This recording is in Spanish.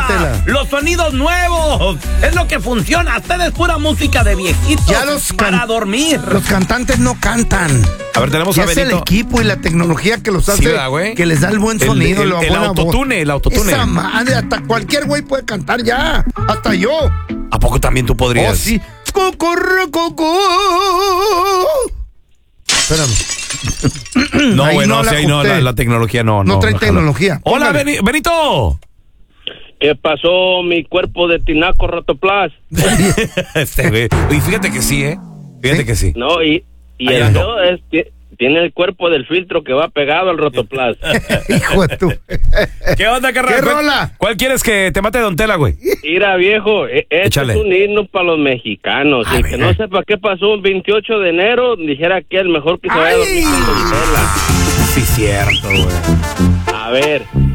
Tela. Los sonidos nuevos. Es lo que funciona. Ustedes pura música de viejitos para dormir. Los cantantes no cantan. A ver, tenemos a Benito. Es el equipo y la tecnología que los hace, Sí, ¿verdad, que les da el buen sonido. El autotune. Esa madre, hasta cualquier güey puede cantar ya. Hasta yo. ¿A poco también tú podrías? Oh, sí. Espérame. No, bueno, no, sí, no, la tecnología no. No trae tecnología. Hola, Benito. ¿Qué pasó, mi cuerpo de tinaco rotoplas? Güey. Y fíjate que sí, ¿eh? Fíjate que sí. No, y el dedo tiene el cuerpo del filtro que va pegado al rotoplas. Hijo de tú. ¿Qué onda, carnal? ¿Qué rola? ¿Cuál quieres que te mate Don Tela, güey? Mira, viejo, Échale. es un himno para los mexicanos. El que no sepa qué pasó el 28 de enero, dijera que es mejor que se vaya a dormir con Don Tela. Sí, cierto, güey. A ver,